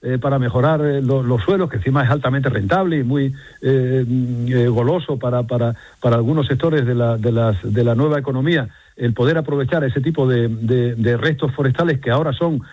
para mejorar los suelos, que encima es altamente rentable y muy goloso para algunos sectores de la nueva economía, el poder aprovechar ese tipo de restos forestales que ahora son